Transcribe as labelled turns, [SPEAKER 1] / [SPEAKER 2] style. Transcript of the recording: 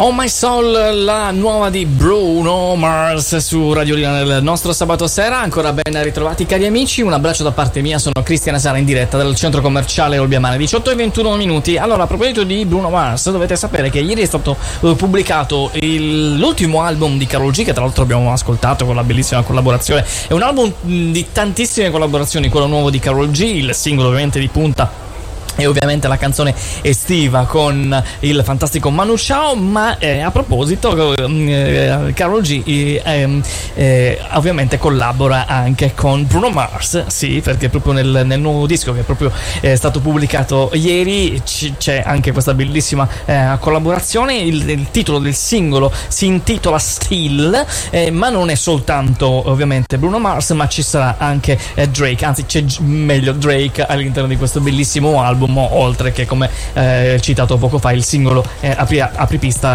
[SPEAKER 1] Oh My Soul, la nuova di Bruno Mars su Radio Lina nel nostro sabato sera. Ancora ben ritrovati cari amici, un abbraccio da parte mia, sono Cristiana Sara in diretta dal centro commerciale Olbiamare, 18:21. Allora, a proposito di Bruno Mars, dovete sapere che ieri è stato pubblicato l'ultimo album di Karol G, che tra l'altro abbiamo ascoltato con la bellissima collaborazione. È un album di tantissime collaborazioni, quello nuovo di Karol G, il singolo ovviamente di punta e ovviamente la canzone estiva con il fantastico Manu Chao. Ma a proposito, Karol G ovviamente collabora anche con Bruno Mars, sì, perché proprio nel nuovo disco che è proprio stato pubblicato ieri c'è anche questa bellissima collaborazione. Il titolo del singolo si intitola Still, ma non è soltanto ovviamente Bruno Mars, ma ci sarà anche Drake, anzi c'è meglio Drake all'interno di questo bellissimo album, oltre che, come citato poco fa, il singolo apripista